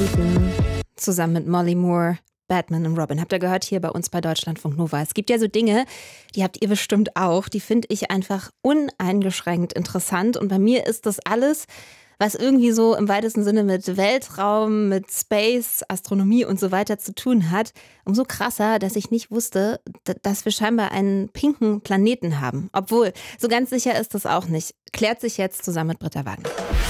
Keaton zusammen mit Molly Moore, Batman und Robin. Habt ihr gehört hier bei uns bei Deutschlandfunk Nova. Es gibt ja so Dinge, die habt ihr bestimmt auch, die finde ich einfach uneingeschränkt interessant. Und bei mir ist das alles, was irgendwie so im weitesten Sinne mit Weltraum, mit Space, Astronomie und so weiter zu tun hat. Umso krasser, dass ich nicht wusste, dass wir scheinbar einen pinken Planeten haben. Obwohl, so ganz sicher ist das auch nicht. Klärt sich jetzt zusammen mit Britta Wagner.